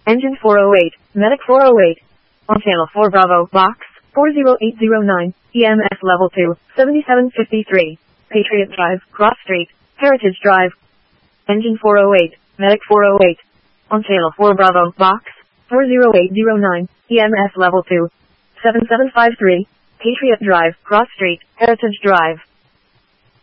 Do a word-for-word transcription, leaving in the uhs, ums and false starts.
Engine four oh eight, Medic four oh eight. On channel four Bravo, box, four oh eight oh nine, E M S level two, seventy-seven fifty-three. Patriot Drive, Cross Street, Heritage Drive. Engine four oh eight, Medic four oh eight. On channel four Bravo, box, four oh eight oh nine, E M S level two, seven seven five three. Patriot Drive, Cross Street, Heritage Drive.